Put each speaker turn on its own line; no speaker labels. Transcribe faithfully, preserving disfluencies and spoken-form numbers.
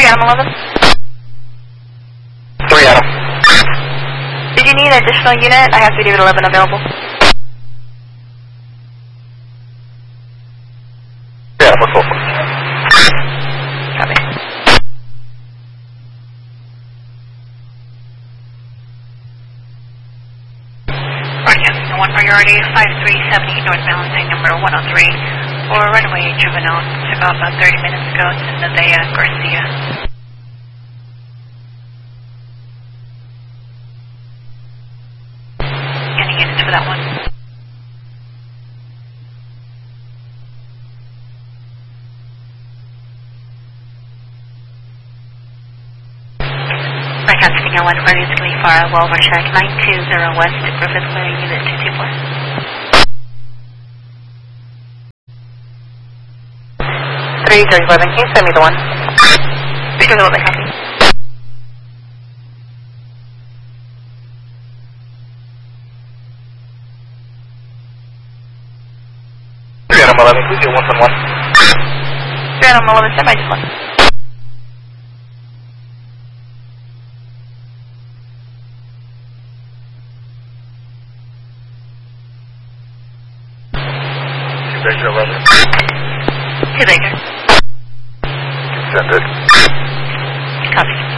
Adam eleven.
three Adam.
Did you need an additional unit? I have City of eleven available.
Yeah, what's up?
Copy. Broadcasting one priority, five three seven eight northbound, thing number one oh three, for runway Juvenile. Took off about thirty minutes ago to Nevaeh Garcia. Any units for that one? Broadcasting one priority, three far, well overcheck, nine two zero west, Griffith clearing unit two two four.
three George eleven, can you send me the one?
three George eleven, copy.
three Adam eleven, please do one one one.
three Adam eleven, send by just one.
two Baker eleven.
two Baker.
Send it.
Copy.